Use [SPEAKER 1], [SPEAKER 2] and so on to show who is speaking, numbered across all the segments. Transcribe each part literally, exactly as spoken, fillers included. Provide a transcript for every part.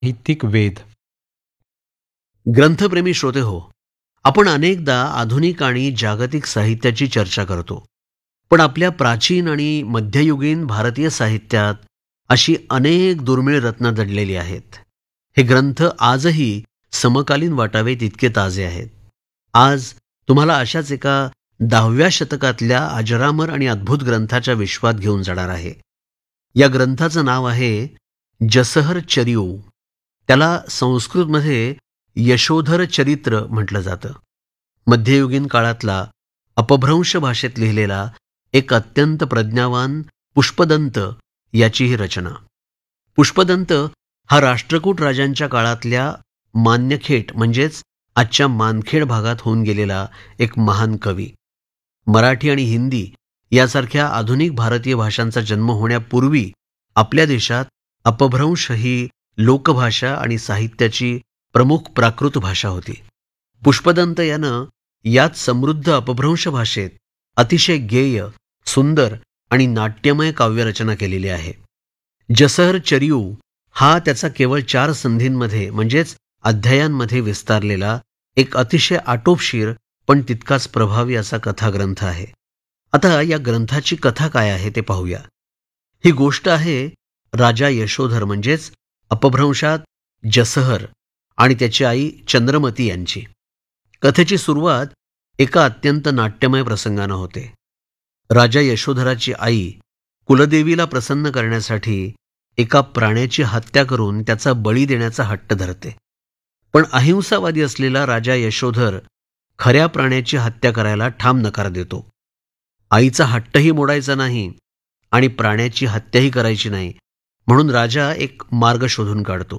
[SPEAKER 1] साहित्यिक वेध.
[SPEAKER 2] ग्रंथप्रेमी श्रोते हो, आपण अनेकदा आधुनिक आणि जागतिक साहित्याची चर्चा करतो. पण आपल्या प्राचीन आणि मध्ययुगीन भारतीय साहित्यात अशी अनेक दुर्मिळ रत्न दडलेली आहेत. हे ग्रंथ आजही समकालीन वाटावेत इतके ताजे आहेत. आज तुम्हाला अशाच एका दहाव्या शतकातल्या अजरामर आणि अद्भुत ग्रंथाच्या विश्वात घेऊन जाणार आहे. या ग्रंथाचं नाव आहे जसहर चरिऊ. त्याला संस्कृतमध्ये यशोधर चरित्र म्हटलं जातं. मध्ययुगीन काळातला अपभ्रंश भाषेत लिहिलेला एक अत्यंत प्रज्ञावान पुष्पदंत याची ही रचना. पुष्पदंत हा राष्ट्रकूट राजांच्या काळातल्या मान्यखेट म्हणजेच आजच्या मानखेड भागात होऊन गेलेला एक महान कवी. मराठी आणि हिंदी यासारख्या आधुनिक भारतीय भाषांचा जन्म होण्यापूर्वी आपल्या देशात अपभ्रंश ही लोकभाषा आणि साहित्याची प्रमुख प्राकृत भाषा होती. पुष्पदंत यानं यात समृद्ध अपभ्रंश भाषेत अतिशय गेय, सुंदर आणि नाट्यमय काव्यरचना केलेली आहे. जसहर चरिऊ हा त्याचा केवळ चार संधींमध्ये म्हणजेच अध्यायांमध्ये विस्तारलेला एक अतिशय आटोपशीर पण तितकाच प्रभावी असा कथाग्रंथ आहे. आता या ग्रंथाची कथा काय आहे ते पाहूया. ही गोष्ट आहे राजा यशोधर म्हणजेच अपभ्रंशात जसहर आणि त्याची आई चंद्रमती यांची. कथेची सुरुवात एका अत्यंत नाट्यमय प्रसंगानं होते. राजा यशोधराची आई कुलदेवीला प्रसन्न करण्यासाठी एका प्राण्याची हत्या करून त्याचा बळी देण्याचा हट्ट धरते. पण अहिंसावादी असलेला राजा यशोधर खऱ्या प्राण्याची हत्या करायला ठाम नकार देतो. आईचा हट्टही मोडायचा नाही आणि प्राण्याची हत्याही करायची नाही म्हणून राजा एक मार्ग शोधून काढतो.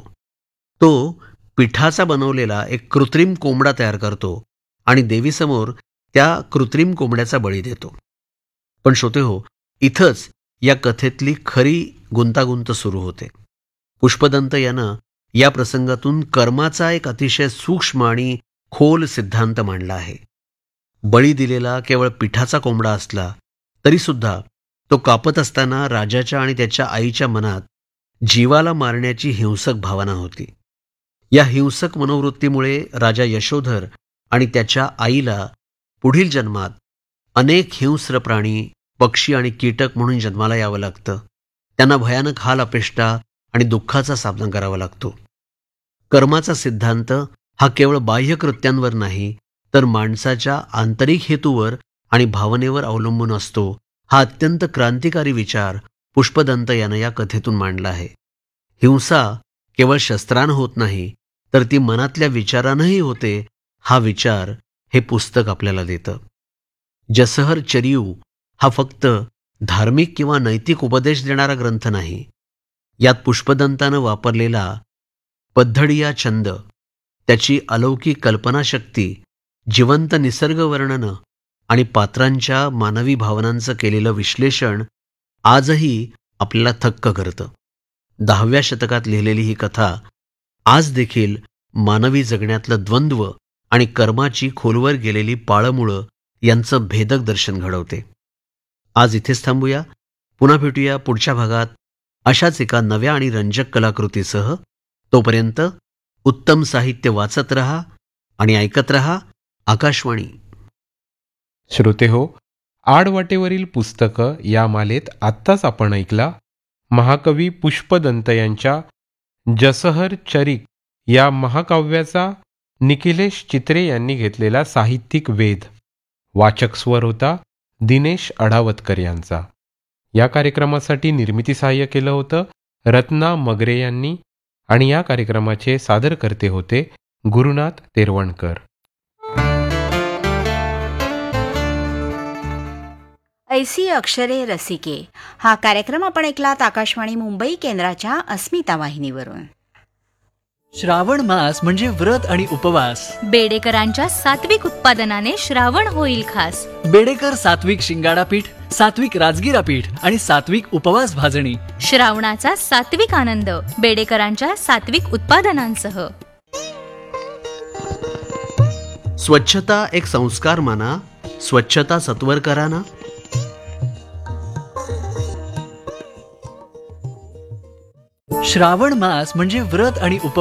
[SPEAKER 2] तो पिठाचा बनवलेला एक कृत्रिम कोंबडा तयार करतो आणि देवीसमोर त्या कृत्रिम कोंबड्याचा बळी देतो. पण श्रोते हो, इथंच या कथेतली खरी गुंतागुंत सुरू होते. पुष्पदंत यानं या प्रसंगातून कर्माचा एक अतिशय सूक्ष्म आणि खोल सिद्धांत मांडला आहे. बळी दिलेला केवळ पिठाचा कोंबडा असला तरीसुद्धा तो कापत असताना राजाच्या आणि त्याच्या आईच्या मनात जीवाला मारण्याची हिंसक भावना होती. या हिंसक मनोवृत्तीमुळे राजा यशोधर आणि त्याच्या आईला पुढील जन्मात अनेक हिंस्र प्राणी, पक्षी आणि कीटक म्हणून जन्माला यावं लागतं. त्यांना भयानक हाल अपेष्टा आणि दुःखाचा सामना करावा लागतो. कर्माचा सिद्धांत हा केवळ बाह्य कृत्यांवर नाही तर माणसाच्या आंतरिक हेतूवर आणि भावनेवर अवलंबून असतो. हा अत्यंत क्रांतिकारी विचार पुष्पदंत यानं या कथेतून मांडला आहे. हिंसा केवळ शस्त्रानं होत नाही तर ती मनातल्या विचारानंही होते. हा विचार हे पुस्तक आपल्याला देतं. जसहर चरिऊ हा फक्त धार्मिक किंवा नैतिक उपदेश देणारा ग्रंथ नाही. यात पुष्पदंतानं वापरलेला पद्धडिया छंद, त्याची अलौकिक कल्पनाशक्ती, जिवंत निसर्ग वर्णनं आणि पात्रांच्या मानवी भावनांचं केलेलं विश्लेषण आजही आपल्याला थक्क करतं. दहाव्या शतकात लिहिलेली ही कथा आज देखील मानवी जगण्यातलं द्वंद्व आणि कर्माची खोलवर गेलेली पाळमुळं यांचं भेदक दर्शन घडवते. आज इथेच थांबूया. पुन्हा भेटूया पुढच्या भागात अशाच एका नव्या आणि रंजक कलाकृतीसह. तोपर्यंत उत्तम साहित्य वाचत रहा आणि ऐकत रहा आकाशवाणी.
[SPEAKER 1] श्रोते हो, आडवाटेवरील पुस्तकं या मालेत आत्ताच आपण ऐकला महाकवी पुष्पदंत यांच्या जसहर चरिक या महाकाव्याचा निखिलेश चित्रे यांनी घेतलेला साहित्यिक वेध. वाचक स्वर होता दिनेश अढावतकर यांचा. या कार्यक्रमासाठी निर्मिती सहाय्य केलं होतं रत्ना मगरे यांनी आणि या कार्यक्रमाचे सादरकर्ते होते गुरुनाथ तेरवणकर.
[SPEAKER 3] ऐसी अक्षरे रसिके हा कार्यक्रम आपण ऐकलात आकाशवाणी मुंबई केंद्राच्या अस्मिता वाहिनीवरून.
[SPEAKER 4] श्रावण मास म्हणजे व्रत आणि उपवास.
[SPEAKER 5] बेडेकरांच्या सात्विक उत्पादनाने श्रावण होईल खास.
[SPEAKER 4] बेडेकर सात्विक शिंगाडा पीठ, सात्विक राजगिरा पीठ आणि सात्विक उपवास भाजणी.
[SPEAKER 5] श्रावणाचा सात्विक आनंद बेडेकरांच्या सात्विक उत्पादनांसह.
[SPEAKER 2] स्वच्छता एक संस्कार माना, स्वच्छता सत्वर करा ना.
[SPEAKER 4] श्रावण मास म्हणजे व्रत आणि उप